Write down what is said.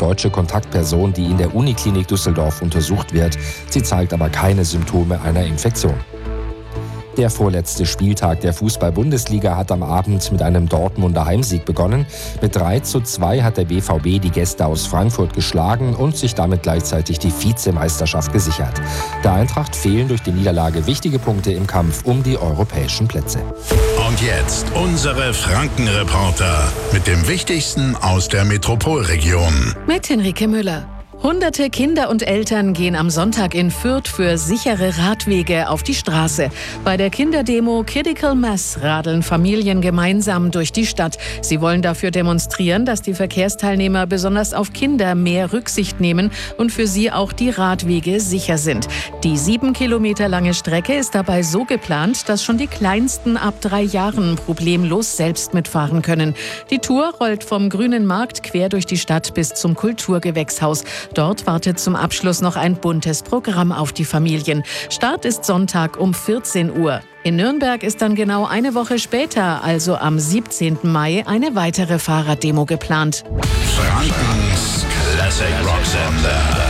deutsche Kontaktperson, die in der Uniklinik Düsseldorf untersucht wird. Sie zeigt aber keine Symptome einer Infektion. Der vorletzte Spieltag der Fußball-Bundesliga hat am Abend mit einem Dortmunder Heimsieg begonnen. Mit 3:2 hat der BVB die Gäste aus Frankfurt geschlagen und sich damit gleichzeitig die Vizemeisterschaft gesichert. Der Eintracht fehlen durch die Niederlage wichtige Punkte im Kampf um die europäischen Plätze. Und jetzt unsere Franken-Reporter mit dem Wichtigsten aus der Metropolregion. Mit Henrike Müller. Hunderte Kinder und Eltern gehen am Sonntag in Fürth für sichere Radwege auf die Straße. Bei der Kinderdemo Critical Mass radeln Familien gemeinsam durch die Stadt. Sie wollen dafür demonstrieren, dass die Verkehrsteilnehmer besonders auf Kinder mehr Rücksicht nehmen und für sie auch die Radwege sicher sind. Die 7 Kilometer lange Strecke ist dabei so geplant, dass schon die Kleinsten ab 3 Jahren problemlos selbst mitfahren können. Die Tour rollt vom Grünen Markt quer durch die Stadt bis zum Kulturgewächshaus. Dort wartet zum Abschluss noch ein buntes Programm auf die Familien. Start ist Sonntag um 14 Uhr. In Nürnberg ist dann genau eine Woche später, also am 17. Mai, eine weitere Fahrraddemo geplant. Frankens Classic Rock Sender.